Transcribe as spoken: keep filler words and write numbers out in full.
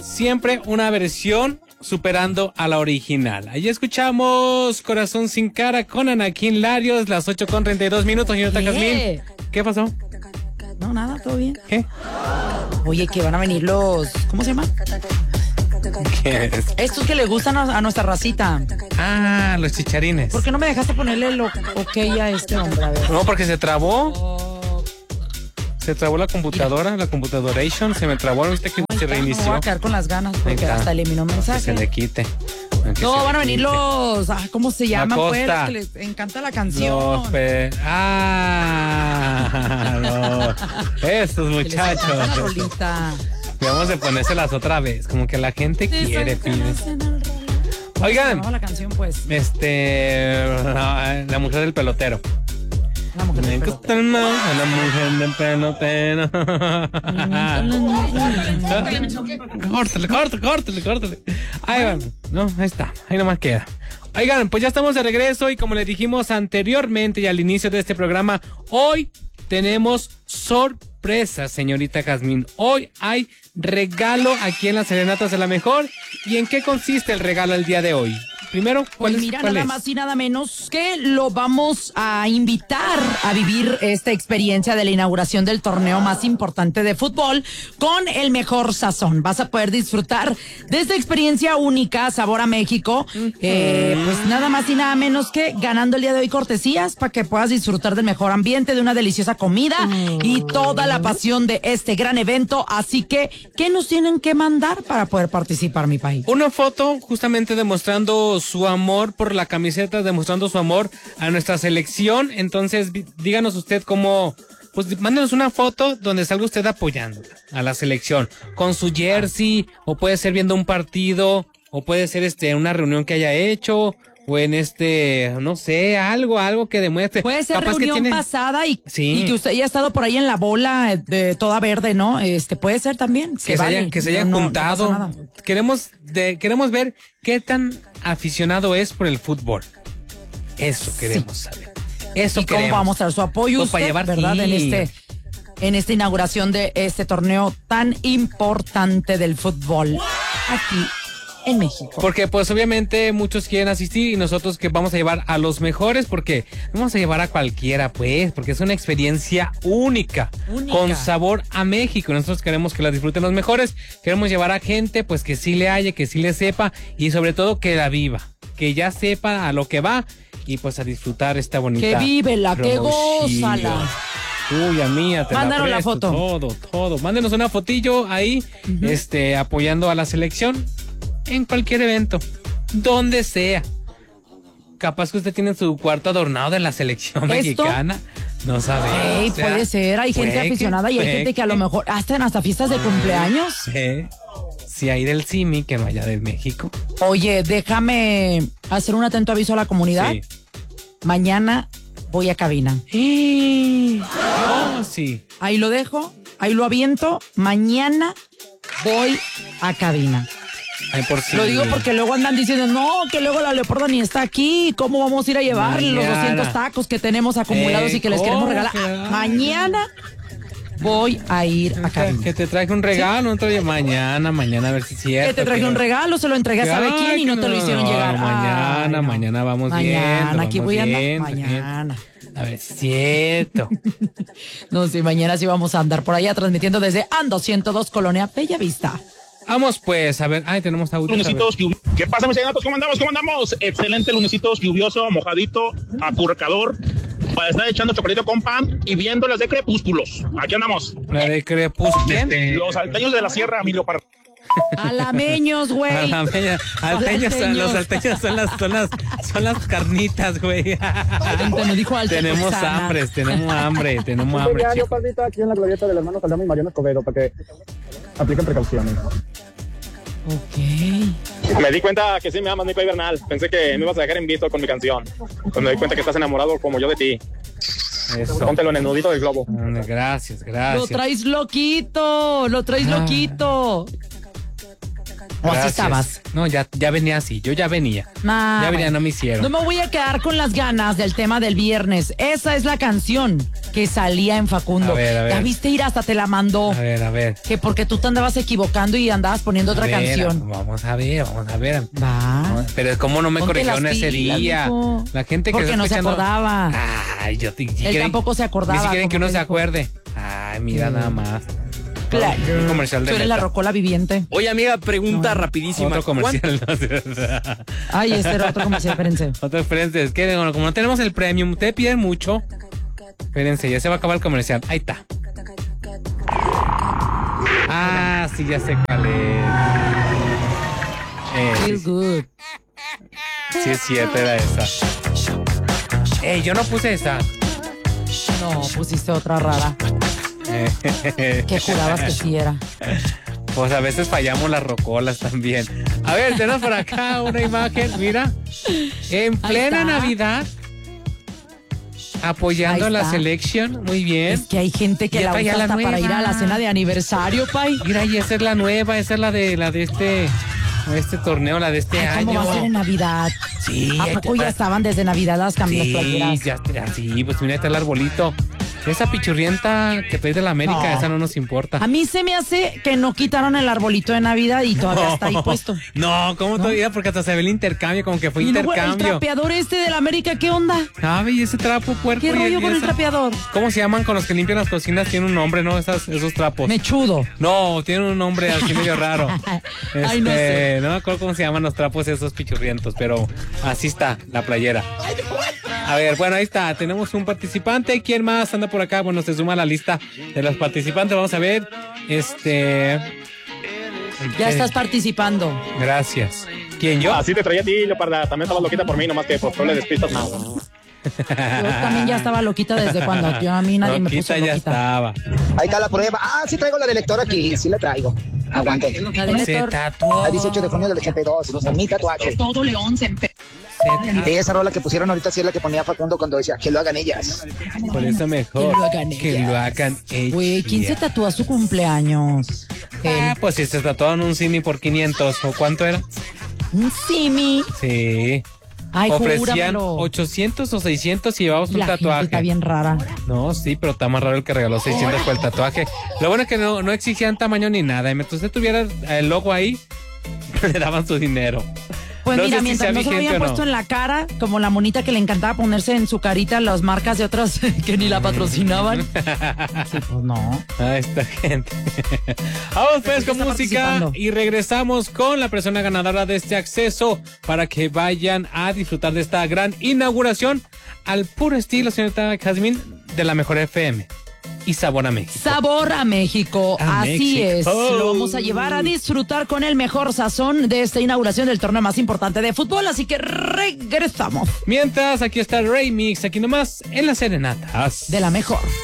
siempre una versión superando a la original. Ahí escuchamos Corazón sin cara con Anakin Larios, las ocho con treinta y dos minutos, señorita Jazmín. ¿Qué pasó? No, nada, todo bien. ¿Qué? Oye, que van a venir los... ¿Cómo se llama? ¿Qué es? Estos que le gustan a, a nuestra racita. Ah, los chicharines. ¿Por qué no me dejaste ponerle lo ok a este hombre? A ver. No, porque se trabó. Oh. Se trabó la computadora, Mira. la computadoration, se me trabó, viste que Ahí se está, reinició. Me voy a quedar con las ganas porque hasta eliminó mensaje. Que se le quite. No, van a venir los... Ah, ¿cómo se llaman? Pues, Costa. que les encanta la canción. Los pe... Ah, no. Estos muchachos. Vamos a ponérselas otra vez, como que la gente sí, quiere, pibes. Oigan. La canción, pues. Este... La, la mujer del pelotero. La mujer del pelotero. La mujer del pelotero. Córtale, córtale, córtale, córtale. Ahí van. No, ahí está. Ahí nomás queda. Oigan, pues ya estamos de regreso y como les dijimos anteriormente y al inicio de este programa, hoy tenemos sorpresa, señorita Jazmín. Hoy hay regalo aquí en las Serenatas de la Mejor. ¿Y en qué consiste el regalo el día de hoy? Primero, ¿cuál pues es? Mira, ¿cuál nada es? más y nada menos que lo vamos a invitar a vivir esta experiencia de la inauguración del torneo más importante de fútbol con el mejor sazón. Vas a poder disfrutar de esta experiencia única, Sabor a México, uh-huh. eh, pues nada más y nada menos que ganando el día de hoy cortesías para que puedas disfrutar del mejor ambiente, de una deliciosa comida uh-huh. y toda la pasión de este gran evento. Así que, ¿qué nos tienen que mandar para poder participar, mi país? Una foto justamente demostrando su amor por la camiseta, demostrando su amor a nuestra selección. Entonces, díganos usted cómo, pues mándenos una foto donde salga usted apoyando a la selección, con su jersey, o puede ser viendo un partido, o puede ser este una reunión que haya hecho, o en este, no sé, algo, algo que demuestre. Puede ser Capaz reunión que tiene... pasada y, sí. y que usted haya estado por ahí en la bola de toda verde, ¿no? Este, puede ser también. Que se, vale. haya, que se hayan no, juntado. No queremos, de, queremos ver qué tan aficionado es por el fútbol. Eso queremos sí. saber. Eso y queremos. cómo va a mostrar su apoyo pues usted, para llevar ¿verdad? Sí. En este, en esta inauguración de este torneo tan importante del fútbol aquí en México. Porque pues obviamente muchos quieren asistir y nosotros que vamos a llevar a los mejores, porque no vamos a llevar a cualquiera, pues, porque es una experiencia única, única, con sabor a México. Nosotros queremos que la disfruten los mejores, queremos llevar a gente pues que sí le haya, que sí le sepa y sobre todo que la viva, que ya sepa a lo que va y pues a disfrutar esta bonita. Que vívela, que gózala. Tuya, mía, te Mándanos la, la foto. Todo, todo. Mándenos una fotillo ahí, uh-huh. este, apoyando a la selección. En cualquier evento, donde sea. Capaz que usted tiene su cuarto adornado de la selección ¿Esto? mexicana. No sabe. Hey, o sea, puede ser, hay gente aficionada y hay gente que a lo mejor hasta en hasta fiestas de cumpleaños. Sí. Si hay del Simi, que no haya del México. Oye, déjame hacer un atento aviso a la comunidad. Sí. Mañana voy a cabina. Oh, sí. Ahí lo dejo, ahí lo aviento. Mañana voy a cabina. Ay, por sí. Lo digo porque luego andan diciendo, no, que luego la Leopardo ni está aquí. ¿Cómo vamos a ir a llevar Mañana. los doscientos tacos que tenemos acumulados eh, y que les queremos regalar? Ah, mañana voy a ir a cabina. Que te traje un regalo, ¿sí? no mañana, mañana a ver si es cierto. Que te traje que... un regalo, se lo entregué a sabe quién y no, no te lo hicieron no, llegar. Mañana, Ay, no. mañana vamos mañana, viendo. Mañana, aquí voy a andar. Mañana. A ver si es cierto. No, sí, mañana sí vamos a andar por allá transmitiendo desde Ando ciento dos, Colonia Bella Vista. Vamos pues, a ver, ay, tenemos audio. Lunesitos, ¿qué pasa, mis serenatos? ¿Cómo andamos? ¿Cómo andamos? Excelente lunesitos, lluvioso, mojadito, acurracador, para estar echando chocolate con pan y viendo las de Crepúsculos. Aquí andamos. La de Crepúsculos. Este, los salteños de la sierra, Emilio Parra. Alameños, güey. Alameños, alteños, son, los alteños son las, son las, son las carnitas, güey. Tenemos hambre, tenemos hambre, tenemos hambre. Ya, yo pasito aquí en la glorieta del hermano Caldama y Mariano Escobedo para que apliquen precauciones. Ok. Me di cuenta que sí me amas, Nico Bernal. Pensé que me ibas a dejar en visto con mi canción. Cuando me di cuenta que estás enamorado como yo de ti. Eso. Póntelo en el nudito del globo. Gracias, gracias. Lo traes loquito, lo traes ah. loquito. ¿O así estabas? No, ya, ya venía así, yo ya venía. Ah, ya venía, bueno. no me hicieron. No me voy a quedar con las ganas del tema del viernes. Esa es la canción que salía en Facundo. A ver, a ver. Ya viste, ir hasta te la mandó. A ver, a ver. Que porque tú te andabas equivocando y andabas poniendo otra A ver, canción. Vamos a ver, vamos a ver. Va. Pero cómo no me Ponte corrigieron las ese pilas, día. mijo. La gente que Porque está no se escuchando- acordaba. Ay, yo te, Él tampoco se acordaba, Ni si quieren que como uno que se dijo. acuerde. Ay, mira Sí. nada más. Claro. Un comercial de Tú eres la neta. rocola viviente. Oye, amiga, pregunta No. rapidísima. Otro comercial. Ay, este era otro comercial, espérense. Otro, espérense, es que bueno, como no tenemos el premium, ustedes piden mucho. Espérense, ya se va a acabar el comercial. Ahí está. Ah, sí, ya sé cuál es. Eh, Feel good. sí es cierto, era esa. Ey, yo no puse esa. No, pusiste otra rara. Que jurabas que sí era. Pues a veces fallamos las rocolas también. A ver, tenemos por acá una imagen, mira. En Ahí plena está. Navidad. Apoyando Ahí la está. selección, muy bien. Es que hay gente que Ya la traía usa la hasta para nueva. ir a la cena de aniversario, pay. Mira, y esa es la nueva, esa es la de la de este este torneo, la de este Ay, ¿cómo año. va a ser en Navidad? Sí, ¿A ahí poco te- ya estaban desde Navidad las camisas Sí, playeras? ya, ya, sí, pues mira, está el arbolito. Esa pichurrienta que trae de la América, No. esa no nos importa. A mí se me hace que no quitaron el arbolito de Navidad y todavía está ahí puesto. No, ¿cómo todavía? Porque hasta se ve el intercambio, como que fue Y luego el intercambio. trapeador este de la América, ¿qué onda? Ah, y ese trapo puerco. ¿Qué y- rollo y con el esa- trapeador? ¿Cómo se llaman con los que limpian las cocinas? Tienen un nombre, ¿no? Esas, esos trapos. Mechudo. No, tienen un nombre así medio raro. Ay, no sé. No me acuerdo cómo se llaman los trapos esos pichurrientos, pero así está la playera. A ver, bueno, ahí está. Tenemos un participante. ¿Quién más anda por acá? Bueno, se suma a la lista de los participantes. Vamos a ver. Este. Ya eh, estás participando. Gracias. ¿Quién, yo? Así te traía a ti, Leoparda. También estabas loquita por mí, nomás que por tú le despistas más. Yo también ya estaba loquita desde cuando yo a mí nadie me puso Loquita ya loquita. estaba. Ahí está la prueba. Ah, sí traigo la de lector aquí. Sí la traigo. Aguante. La de Se Héctor. tatuó. El dieciocho de junio del ochenta y dos. Mi tatuaje. Todo León se empe... Y esa rola que pusieron ahorita sí es la que ponía Facundo cuando decía que lo hagan ellas. Por eso mejor Que lo hagan que ellas. lo hagan ellas. Güey, ¿quién se tatúa su cumpleaños? Ah, Él. pues si se tatuaron un cine por quinientos, ¿o cuánto era? Un simi. Sí. Ay, Ofrecían júramelo. ochocientos o seiscientos y llevabas un La gente tatuaje. está bien rara. No, sí, pero está más raro el que regaló seiscientos por el tatuaje. Lo bueno es que no, no exigían tamaño ni nada. Y mientras usted tuviera el logo ahí, le daban su dinero. Pues No mira, sé si mientras sea no se lo vigente habían o no. puesto en la cara, como la monita que le encantaba ponerse en su carita las marcas de otras que ni la patrocinaban. Sí, pues no. Ah, esta gente. Vamos pues con está música participando? y regresamos con la persona ganadora de este acceso para que vayan a disfrutar de esta gran inauguración al puro estilo, señorita Jazmín, de la mejor F M y Sabor a México. Sabor a México, A así México. es. Lo vamos a llevar a disfrutar con el mejor sazón de esta inauguración del torneo más importante de fútbol, así que regresamos Mientras, aquí está el Remix, aquí nomás en las serenatas. de la mejor.